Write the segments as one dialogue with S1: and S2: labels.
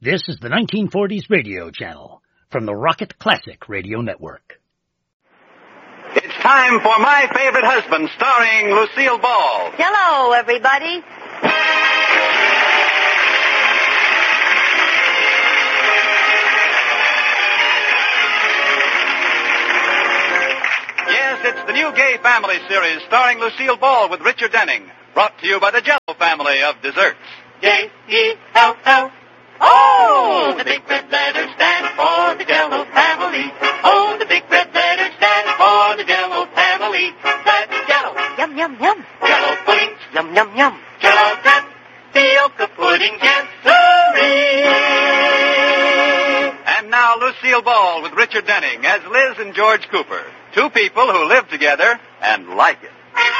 S1: This is the 1940s radio channel from the Rocket Classic Radio Network.
S2: It's time for My Favorite Husband, starring Lucille Ball.
S3: Hello, everybody.
S2: Yes, it's the new Gay Family series starring Lucille Ball with Richard Denning. Brought to you by the Jell-O family of desserts.
S4: J-E-L-L. Oh, the big red letters stand for the Jell-O family. Oh, the big red letters stand for the Jell-O family. That's Jell-O.
S3: Yum, yum, yum.
S4: Jell-O puddings.
S3: Yum, yum, yum.
S4: Jell-O tapioca pudding cancery.
S2: And now Lucille Ball with Richard Denning as Liz and George Cooper. Two people who live together and like it.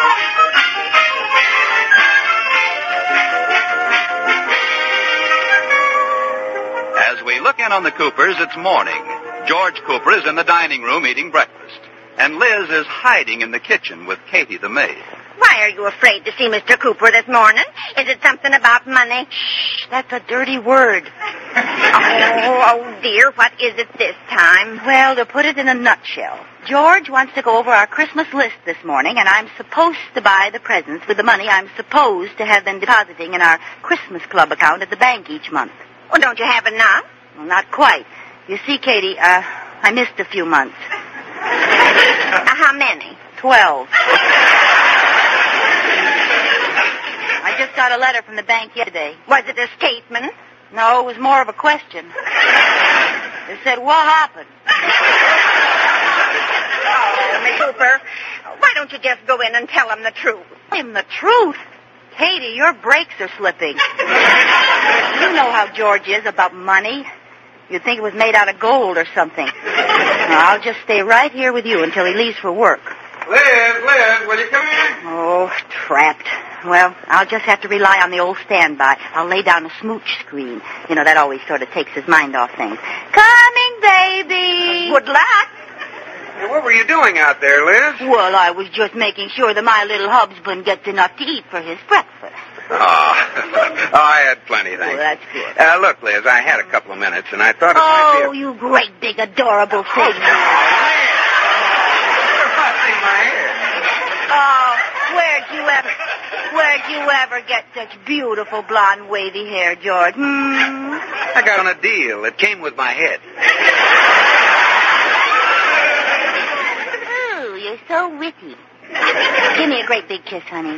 S2: As we look in on the Coopers, it's morning. George Cooper is in the dining room eating breakfast. And Liz is hiding in the kitchen with Katie the maid.
S5: Why are you afraid to see Mr. Cooper this morning? Is it something about money?
S3: Shh, that's a dirty word.
S5: Oh, dear, what is it this time?
S3: Well, to put it in a nutshell, George wants to go over our Christmas list this morning, and I'm supposed to buy the presents with the money I'm supposed to have been depositing in our Christmas Club account at the bank each month.
S5: Well, don't you have enough?
S3: Well, not quite. You see, Katie, I missed a few months.
S5: How many?
S3: 12. I just got a letter from the bank yesterday.
S5: Was it a statement?
S3: No, it was more of a question. It said, what happened?
S5: Oh, Miss Cooper, why don't you just go in and tell him the truth?
S3: Tell him the truth? Katie, your brakes are slipping. You know how George is about money. You'd think it was made out of gold or something. Now, I'll just stay right here with you until he leaves for work.
S2: Liz, will you come in?
S3: Oh, trapped. Well, I'll just have to rely on the old standby. I'll lay down a smooch screen. You know, that always sort of takes his mind off things. Coming, baby!
S5: Good luck.
S6: Hey, what were you doing out there, Liz?
S3: Well, I was just making sure that my little husband gets enough to eat for his breakfast.
S6: Oh, I had plenty, thanks.
S3: Well, that's good.
S6: Look, Liz, I had a couple of minutes, and I thought it might be...
S3: Oh, you great, big, adorable thing. Oh, where'd you ever get such beautiful blonde wavy hair, George?
S6: I got on a deal. It came with my head.
S3: Oh, you're so witty. Give me a great big kiss, honey.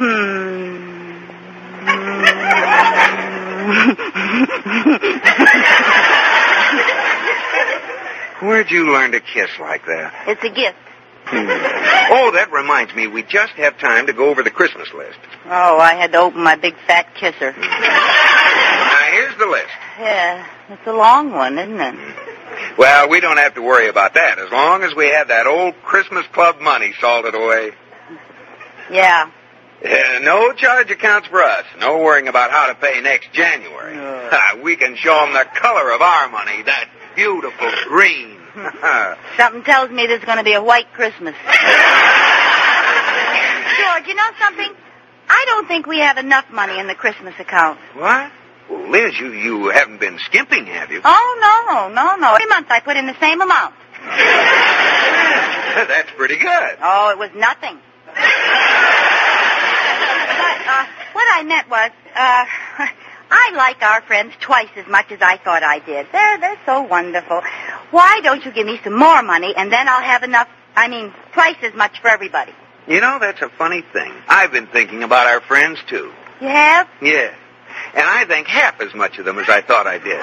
S6: Where'd you learn to kiss like that?
S3: It's a gift.
S6: Oh, that reminds me. We just have time to go over the Christmas list.
S3: Oh, I had to open my big fat kisser.
S6: Now, here's the list.
S3: Yeah, it's a long one, isn't it?
S6: Well, we don't have to worry about that as long as we have that old Christmas Club money salted away.
S3: Yeah.
S6: No charge accounts for us. No worrying about how to pay next January. We can show them the color of our money, that beautiful green.
S3: Something tells me there's going to be a white Christmas. George, you know something? I don't think we have enough money in the Christmas account.
S6: What? Well, Liz, you haven't been skimping, have you?
S3: Oh, no. Every month I put in the same amount.
S6: That's pretty good.
S3: Oh, it was nothing. But what I meant was, I like our friends twice as much as I thought I did. They're so wonderful. Why don't you give me some more money, and then I'll have enough, twice as much for everybody.
S6: You know, that's a funny thing. I've been thinking about our friends, too.
S3: You have?
S6: Yeah. And I think half as much of them as I thought I did.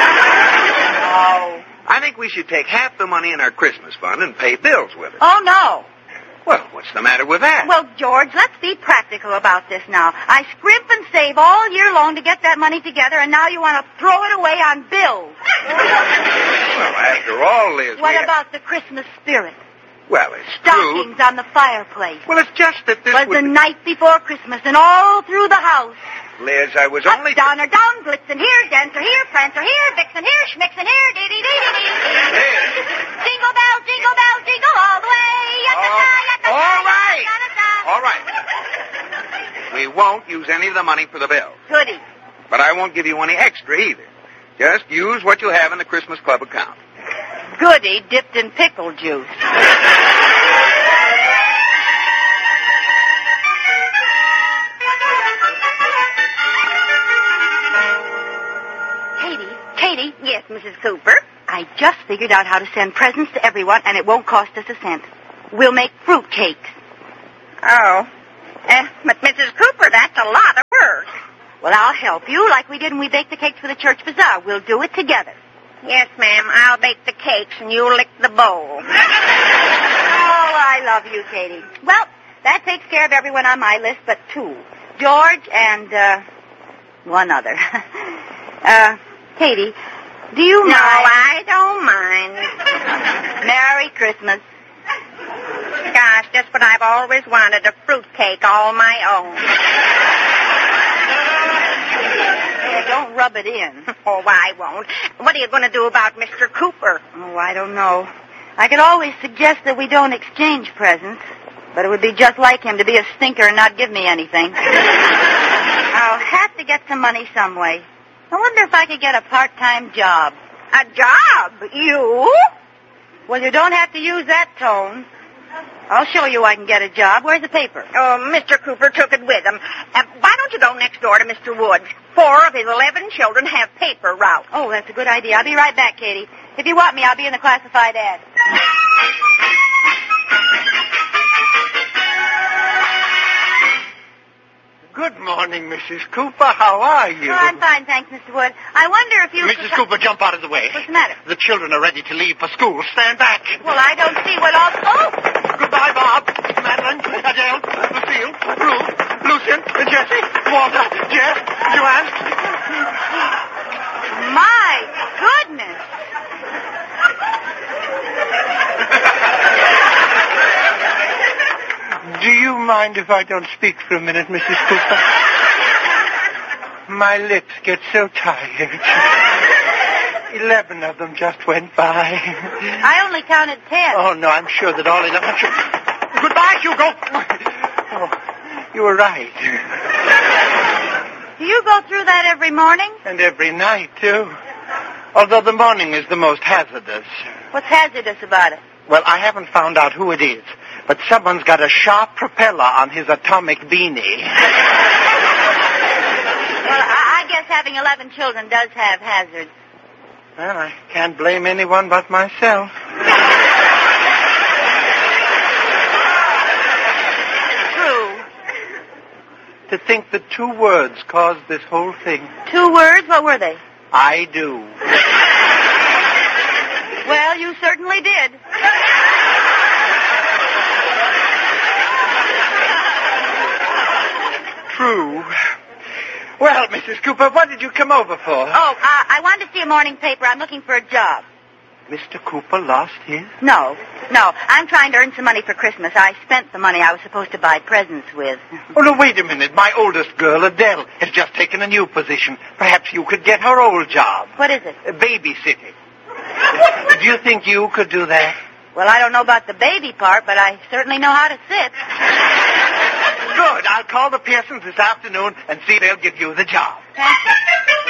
S3: Oh.
S6: I think we should take half the money in our Christmas fund and pay bills with it.
S3: Oh, no.
S6: Well, what's the matter with that?
S3: Well, George, let's be practical about this now. I scrimp and save all year long to get that money together, and now you want to throw it away on bills.
S6: Well, after all, Liz,
S3: What about the Christmas spirit?
S6: Well, it's
S3: Stockings
S6: true.
S3: on the fireplace.
S6: Well, it's just that this
S3: was the night before Christmas, and all through the house.
S6: Liz, I was
S3: Up,
S6: only...
S3: down, or down, Blitzen here, Dancer here, Prancer here, Vixen here, Schmixen here, dee-dee-dee-dee-dee. Jingle bell, jingle all the way.
S6: All right. All right. We won't use any of the money for the bill.
S3: Goody.
S6: But I won't give you any extra either. Just use what you have in the Christmas Club account.
S3: Goody dipped in pickle juice. Katie.
S5: Yes, Mrs. Cooper.
S3: I just figured out how to send presents to everyone, and it won't cost us a cent. We'll make fruit cakes.
S5: Oh. But Mrs. Cooper, that's a lot of work.
S3: Well, I'll help you like we did when we baked the cakes for the church bazaar. We'll do it together.
S5: Yes, ma'am. I'll bake the cakes and you lick the bowl.
S3: Oh, I love you, Katie. Well, that takes care of everyone on my list but two. George and, one other. Katie, do you mind?
S5: No, I don't mind.
S3: Merry Christmas.
S5: Gosh, just what I've always wanted, a fruitcake all my own.
S3: Yeah, don't rub it in.
S5: Oh, I won't. What are you going to do about Mr. Cooper?
S3: Oh, I don't know. I could always suggest that we don't exchange presents, but it would be just like him to be a stinker and not give me anything. I'll have to get some money some way. I wonder if I could get a part-time job.
S5: A job? You?
S3: Well, you don't have to use that tone. I'll show you I can get a job. Where's the paper?
S5: Oh, Mr. Cooper took it with him. Why don't you go next door to Mr. Woods? 4 of his 11 children have paper routes.
S3: Oh, that's a good idea. I'll be right back, Katie. If you want me, I'll be in the classified ad.
S7: Good morning, Mrs. Cooper. How are you?
S3: Oh, I'm fine, thanks, Mr. Wood. I wonder if you...
S7: Mrs. Cooper, jump out of the way.
S3: What's the matter?
S7: The children are ready to leave for school. Stand back.
S3: Well, I don't see what all... Oh!
S7: Goodbye, Bob, Madeline, Adele, Lucille, Ruth, Lucian, Jessie, Walter, Jeff, Joanne.
S3: My goodness!
S7: Do you mind if I don't speak for a minute, Mrs. Cooper? My lips get so tired. 11 of them just went by.
S3: I only counted 10.
S7: Oh, no, I'm sure that all 11 should... Goodbye, Hugo. Oh, you were right.
S3: Do you go through that every morning?
S7: And every night, too. Although the morning is the most hazardous.
S3: What's hazardous about it?
S7: Well, I haven't found out who it is, but someone's got a sharp propeller on his atomic beanie.
S3: Well, I guess having 11 children does have hazards.
S7: Well, I can't blame anyone but myself.
S3: True.
S7: To think that 2 words caused this whole thing.
S3: 2 words? What were they?
S7: I do.
S3: Well, you certainly did.
S7: True. Well, Mrs. Cooper, what did you come over for?
S3: Oh, I wanted to see a morning paper. I'm looking for a job.
S7: Mr. Cooper lost his?
S3: No. I'm trying to earn some money for Christmas. I spent the money I was supposed to buy presents with.
S7: Oh, no, wait a minute. My oldest girl, Adele, has just taken a new position. Perhaps you could get her old job.
S3: What is it?
S7: Babysitting. Do you think you could do that?
S3: Well, I don't know about the baby part, but I certainly know how to sit.
S7: Good. I'll call the Pearsons this afternoon and see if they'll give you the job.
S3: Thank you.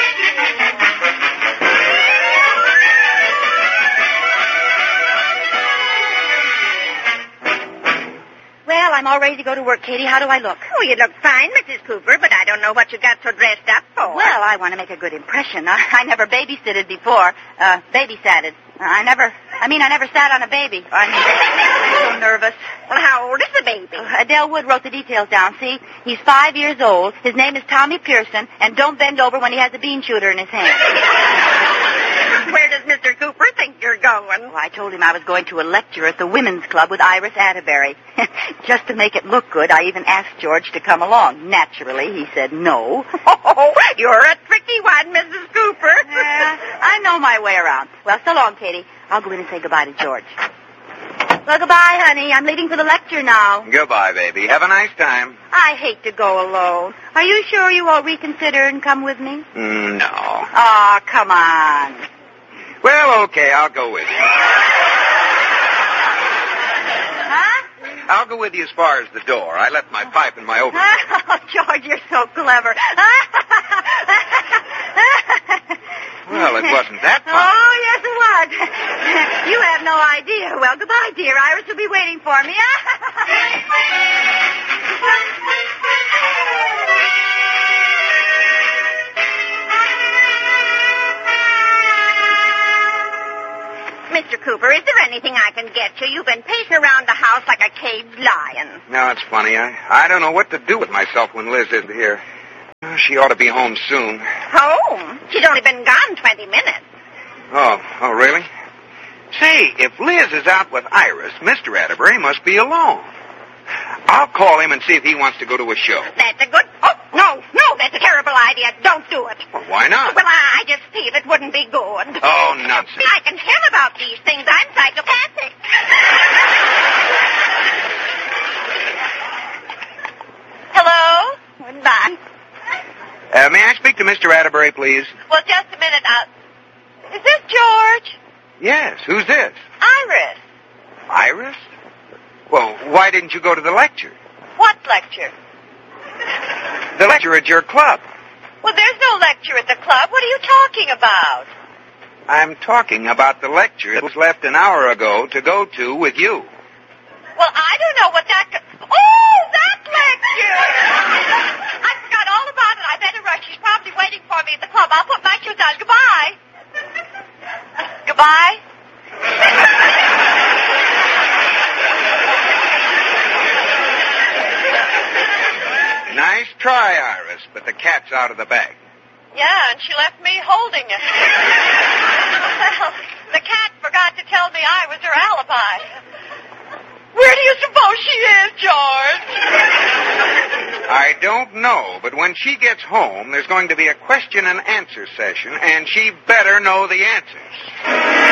S3: Well, I'm all ready to go to work, Katie. How do I look?
S5: Oh, you look fine, Mrs. Cooper, but I don't know what you got so dressed up for.
S3: Well, I want to make a good impression. I never babysitted before. Babysatted. I never sat on a baby. I'm so nervous.
S5: Well, how old is the baby?
S3: Adele Wood wrote the details down, see? He's 5 years old. His name is Tommy Pearson, and don't bend over when he has a bean shooter in his hand.
S5: Where does Mr. Cooper think you're going?
S3: Well, I told him I was going to a lecture at the Women's Club with Iris Atterbury. Just to make it look good, I even asked George to come along. Naturally, he said no.
S5: Oh, you're a tricky one, Mrs. Cooper.
S3: I know my way around. Well, so long, Katie. I'll go in and say goodbye to George. Well, goodbye, honey. I'm leaving for the lecture now.
S6: Goodbye, baby. Have a nice time.
S3: I hate to go alone. Are you sure you won't reconsider and come with me?
S6: No.
S3: Aw, come on.
S6: Well, okay, I'll go with you.
S3: Huh?
S6: I'll go with you as far as the door. I left my pipe in my overcoat.
S3: Oh, George, you're so clever.
S6: Well, wasn't that fun?
S3: Oh, yes, it was. You have no idea. Well, goodbye, dear. Iris will be waiting for me.
S5: Mr. Cooper, is there anything I can get you? You've been pacing around the house like a caged lion.
S6: No, it's funny. I don't know what to do with myself when Liz isn't here. She ought to be home soon.
S5: Home? She's only been gone 20 minutes.
S6: Oh, really? Say, if Liz is out with Iris, Mr. Atterbury must be alone. I'll call him and see if he wants to go to a show.
S5: That's a good... Oh, no, that's a terrible idea. Don't do it.
S6: Well, why not?
S5: Well, I just feel it wouldn't be good.
S6: Oh, nonsense.
S5: I can tell about these things. I'm psychopathic.
S3: Hello? Goodbye.
S6: May I speak to Mr. Atterbury, please?
S3: Well, just a minute. Is this George?
S6: Yes. Who's this?
S3: Iris.
S6: Iris? Well, why didn't you go to the lecture?
S3: What lecture?
S6: The lecture at your club.
S3: Well, there's no lecture at the club. What are you talking about?
S6: I'm talking about the lecture that was left an hour ago to go to with you.
S3: Well, I don't know what that... Oh, that lecture! I forgot all about it. I better rush. She's probably waiting for me at the club. I'll put my shoes on. Goodbye. Goodbye.
S6: Nice try, Iris, but the cat's out of the bag.
S3: Yeah, and she left me holding it. Well, the cat forgot to tell me I was her alibi. Where do you suppose she is, George?
S6: I don't know, but when she gets home, there's going to be a question and answer session, and she better know the answers.